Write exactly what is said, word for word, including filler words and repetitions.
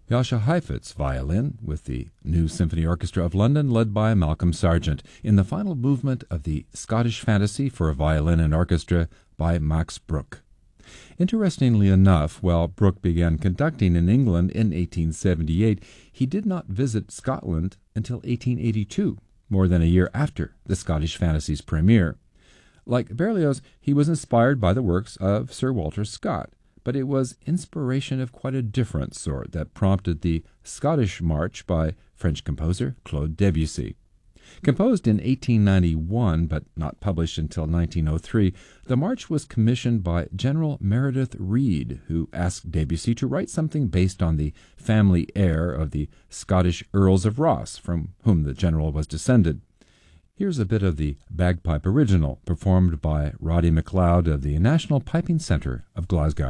Jascha Heifetz violin with the New Symphony Orchestra of London led by Malcolm Sargent in the final movement of the Scottish Fantasy for violin and orchestra by Max Bruch. Interestingly enough, while Bruch began conducting in England in eighteen seventy-eight, he did not visit Scotland until eighteen eighty-two, more than a year after the Scottish Fantasy's premiere. Like Berlioz, he was inspired by the works of Sir Walter Scott, but it was inspiration of quite a different sort that prompted the Scottish March by French composer Claude Debussy. Composed in eighteen ninety-one, but not published until nineteen oh three, the march was commissioned by General Meredith Reed, who asked Debussy to write something based on the family heir of the Scottish Earls of Ross, from whom the general was descended. Here's a bit of the bagpipe original, performed by Roddy MacLeod of the National Piping Centre of Glasgow.